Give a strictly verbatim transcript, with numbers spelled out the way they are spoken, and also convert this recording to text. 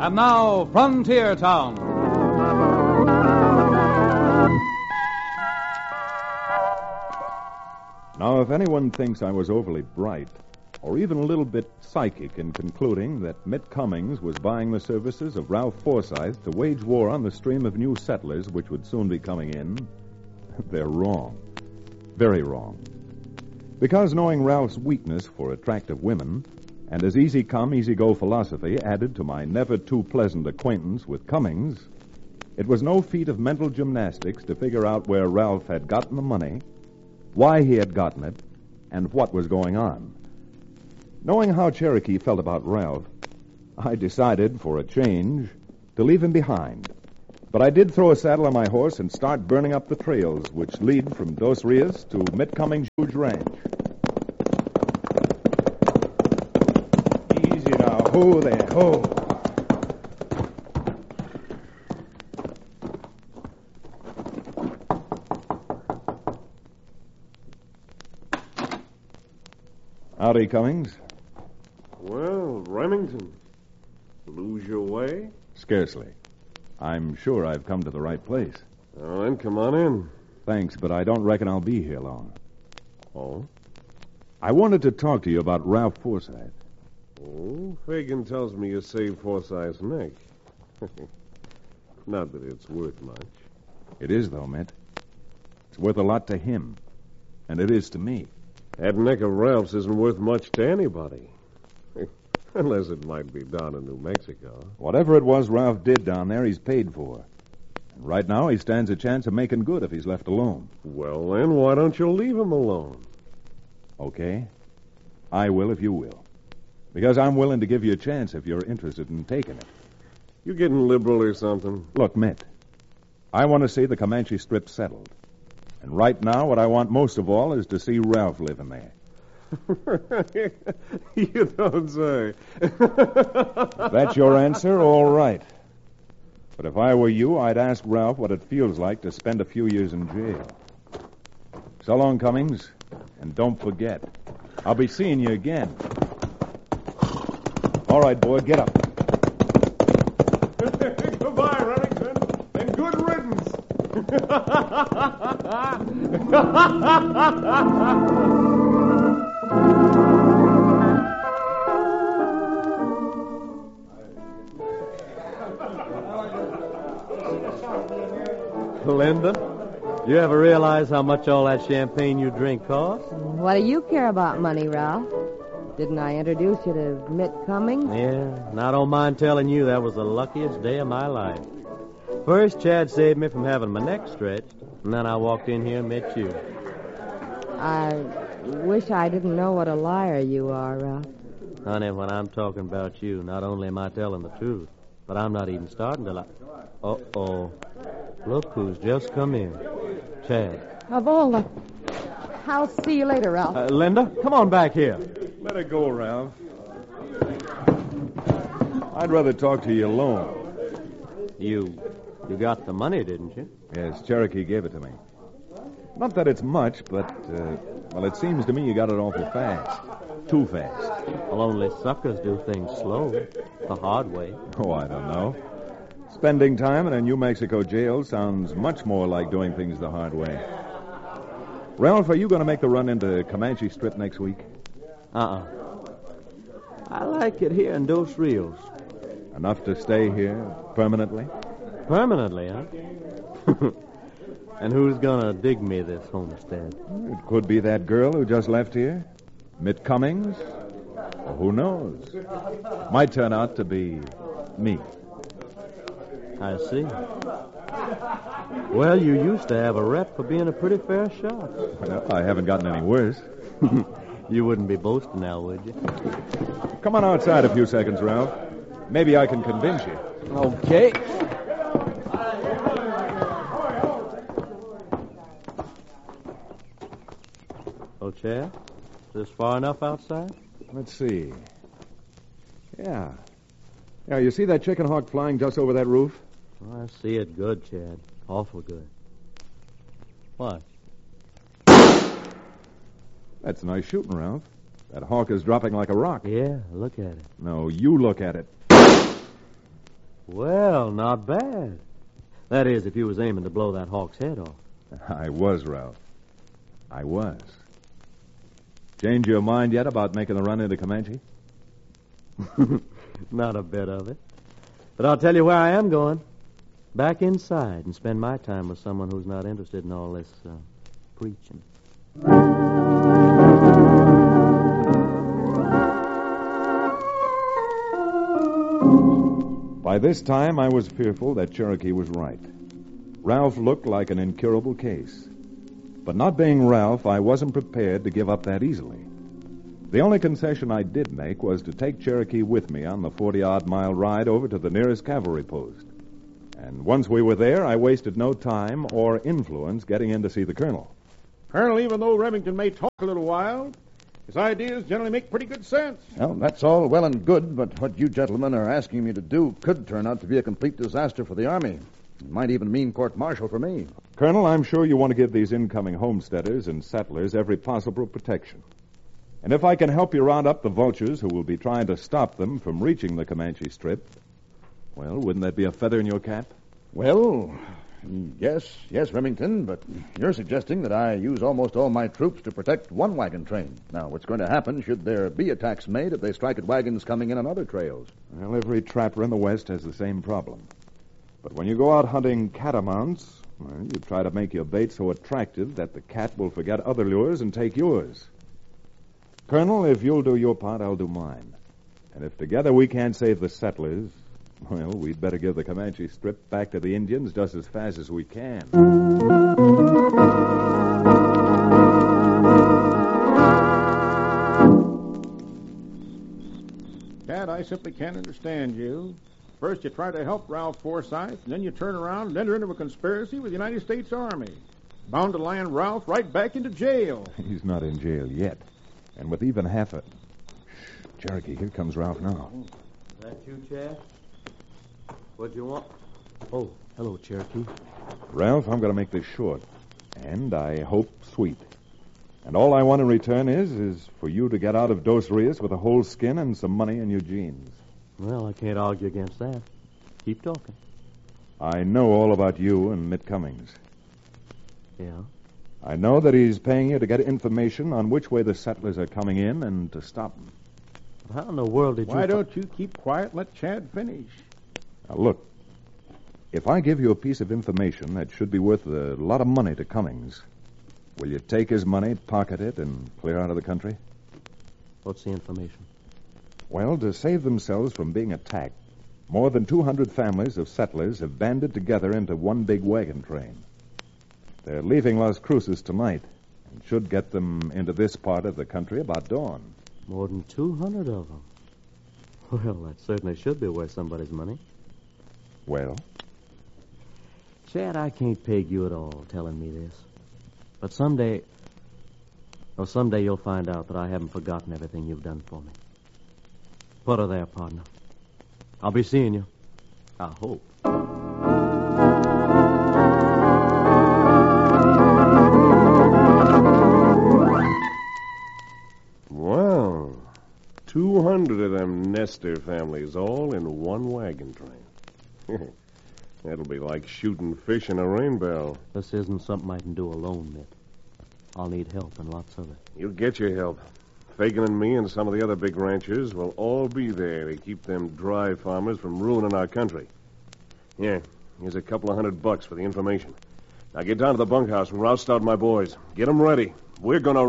And now, Frontier Town. Now, if anyone thinks I was overly bright, or even a little bit psychic in concluding that Mitt Cummings was buying the services of Ralph Forsythe to wage war on the stream of new settlers which would soon be coming in, they're wrong. Very wrong. Because knowing Ralph's weakness for attractive women, and his easy-come, easy-go philosophy added to my never-too-pleasant acquaintance with Cummings, it was no feat of mental gymnastics to figure out where Ralph had gotten the money, why he had gotten it, and what was going on. Knowing how Cherokee felt about Ralph, I decided, for a change, to leave him behind. But I did throw a saddle on my horse and start burning up the trails which lead from Dos Rios to Mitt Cummings' huge ranch. Easy now. Ho there, ho. Howdy, Cummings. Well, Remington, lose your way? Scarcely. I'm sure I've come to the right place. Well, then come on in. Thanks, but I don't reckon I'll be here long. Oh? I wanted to talk to you about Ralph Forsythe. Oh, Fagan tells me you saved Forsythe's neck. Not that it's worth much. It is, though, Mitt. It's worth a lot to him. And it is to me. That neck of Ralph's isn't worth much to anybody. Unless it might be down in New Mexico. Whatever it was Ralph did down there, he's paid for. And right now, he stands a chance of making good if he's left alone. Well, then, why don't you leave him alone? Okay. I will if you will. Because I'm willing to give you a chance if you're interested in taking it. You getting liberal or something? Look, Mitt, I want to see the Comanche Strip settled. And right now, what I want most of all is to see Ralph living there. You don't say. If that's your answer, all right. But if I were you, I'd ask Ralph what it feels like to spend a few years in jail. So long, Cummings, and don't forget, I'll be seeing you again. All right, boy, get up. Goodbye, Remington, and good riddance. Linda, you ever realize how much all that champagne you drink costs? What do you care about money, Ralph? Didn't I introduce you to Mitt Cummings? Yeah, and I don't mind telling you that was the luckiest day of my life. First, Chad saved me from having my neck stretched, and then I walked in here and met you. I wish I didn't know what a liar you are, Ralph. Honey, when I'm talking about you, not only am I telling the truth, but I'm not even starting to lie. Uh-oh. Look who's just come in. Chad. Of all the... I'll see you later, Ralph. Uh, Linda, come on back here. Let it go, Ralph. I'd rather talk to you alone. You... you got the money, didn't you? Yes, Cherokee gave it to me. Not that it's much, but, uh, well, it seems to me you got it awful fast. Too fast. Well, only suckers do things slow. The hard way. Oh, I don't know. Spending time in a New Mexico jail sounds much more like doing things the hard way. Ralph, are you going to make the run into Comanche Strip next week? Uh-uh. I like it here in Dos Rios. Enough to stay here permanently? Permanently, huh? And who's going to dig me this homestead? It could be that girl who just left here. Mitt Cummings. Or who knows? Might turn out to be me. I see. Well, you used to have a rep for being a pretty fair shot. Well, I haven't gotten any worse. You wouldn't be boasting now, would you? Come on outside a few seconds, Ralph. Maybe I can convince you. Okay. Oh, Chad? Is this far enough outside? Let's see. Yeah. Yeah, you see that chicken hawk flying just over that roof? Oh, I see it good, Chad. Awful good. What? That's nice shooting, Ralph. That hawk is dropping like a rock. Yeah, look at it. No, you look at it. Well, not bad. That is, if you was aiming to blow that hawk's head off. I was, Ralph. I was. Change your mind yet about making the run into Comanche? Not a bit of it. But I'll tell you where I am going. Back inside and spend my time with someone who's not interested in all this uh, preaching. By this time, I was fearful that Cherokee was right. Ralph looked like an incurable case. But not being Ralph, I wasn't prepared to give up that easily. The only concession I did make was to take Cherokee with me on the forty-odd mile ride over to the nearest cavalry post. And once we were there, I wasted no time or influence getting in to see the colonel. Colonel, even though Remington may talk a little wild, his ideas generally make pretty good sense. Well, that's all well and good, but what you gentlemen are asking me to do could turn out to be a complete disaster for the Army. It might even mean court-martial for me. Colonel, I'm sure you want to give these incoming homesteaders and settlers every possible protection. And if I can help you round up the vultures who will be trying to stop them from reaching the Comanche Strip, well, wouldn't that be a feather in your cap? Well, yes, yes, Remington, but you're suggesting that I use almost all my troops to protect one wagon train. Now, what's going to happen should there be attacks made if they strike at wagons coming in on other trails? Well, every trapper in the West has the same problem. But when you go out hunting catamounts, well, you try to make your bait so attractive that the cat will forget other lures and take yours. Colonel, if you'll do your part, I'll do mine. And if together we can't save the settlers, well, we'd better give the Comanche Strip back to the Indians just as fast as we can. Cat, I simply can't understand you. First, you try to help Ralph Forsythe, and then you turn around and enter into a conspiracy with the United States Army. Bound to land Ralph right back into jail. He's not in jail yet. And with even half a... Shh, Cherokee, here comes Ralph now. Is that you, Chad? What'd you want? Oh, hello, Cherokee. Ralph, I'm going to make this short. And I hope sweet. And all I want in return is, is for you to get out of Dos Rios with a whole skin and some money in your jeans. Well, I can't argue against that. Keep talking. I know all about you and Mitt Cummings. Yeah? I know that he's paying you to get information on which way the settlers are coming in and to stop them. How in the world did you... Why don't you keep quiet and let Chad finish? Now, look. If I give you a piece of information that should be worth a lot of money to Cummings, will you take his money, pocket it, and clear out of the country? What's the information? Well, to save themselves from being attacked, more than two hundred families of settlers have banded together into one big wagon train. They're leaving Las Cruces tonight and should get them into this part of the country about dawn. More than two hundred of them. Well, that certainly should be worth somebody's money. Well? Chad, I can't peg you at all telling me this. But someday... Oh, someday you'll find out that I haven't forgotten everything you've done for me. Put her there, partner. I'll be seeing you. I hope. Wow. Two hundred of them Nestor families all in one wagon train. That'll be like shooting fish in a rain barrel. This isn't something I can do alone, Mitt. I'll need help and lots of it. You'll get your help. Fagan and me and some of the other big ranchers will all be there to keep them dry farmers from ruining our country. Here, here's a couple of hundred bucks for the information. Now get down to the bunkhouse and roust out my boys. Get them ready. We're going to